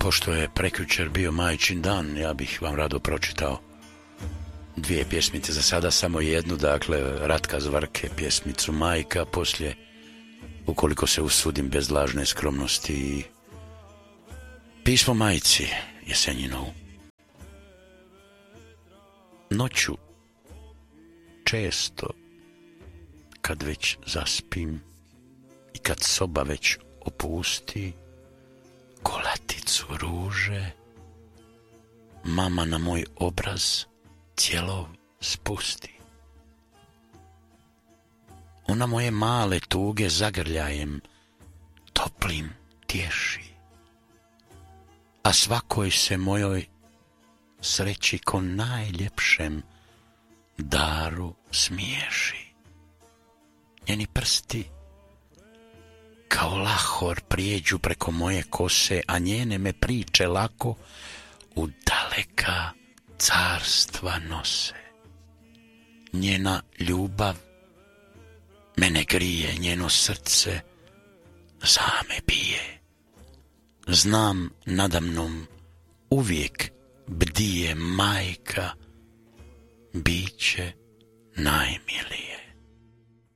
Pošto je prekjučer bio majčin dan, ja bih vam rado pročitao 2 pjesmice, za sada samo jednu, dakle Ratka Zvarke pjesmicu Majka, poslije, ukoliko se usudim bez lažne skromnosti, pismo majci Jesenjinovu. Noću često, kad već zaspim i kad soba već opusti, kolaticu ruže mama na moj obraz cijelov spusti. Ona moje male tuge zagrljajem toplim tješi, a svakoj se mojoj sreći ko najljepšem daru smiješi. Njeni prsti kao lahor prijeđu preko moje kose, a njene me priče lako u daleka carstva nose. Njena ljubav mene grije, njeno srce za me bije. Znam nadamnom uvijek bdije majka, biće najmilije.